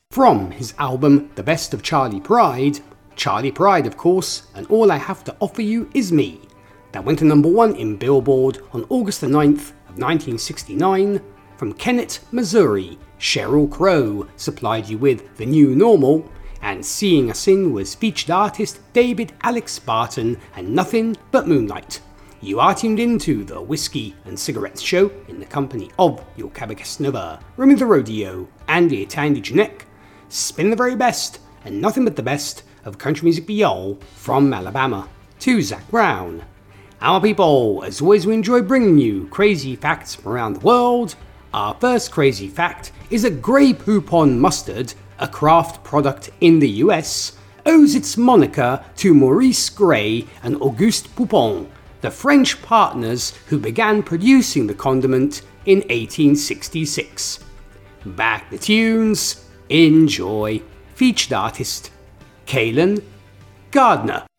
From his album The Best of Charley Pride, of course, and All I Have to Offer You Is Me, that went to number 1 in Billboard on August the 9th of 1969. From Kennett, Missouri, Sheryl Crow supplied you with The New Normal, and Seeing Us In was featured artist David Alex Barton and Nothing But Moonlight. You are tuned into the Whiskey and Cigarettes Show in the company of your Cabocasnova, Remy the Rodeo, Andy Tandy Janek, spin the very best and nothing but the best of country music beyond from Alabama to Zac Brown. Our people, as always, we enjoy bringing you crazy facts from around the world. Our first crazy fact is that Grey Poupon mustard, a craft product in the US, owes its moniker to Maurice Grey and Auguste Poupon, the French partners who began producing the condiment in 1866. Back the tunes, enjoy. Featured artist, Kaylin Gardner.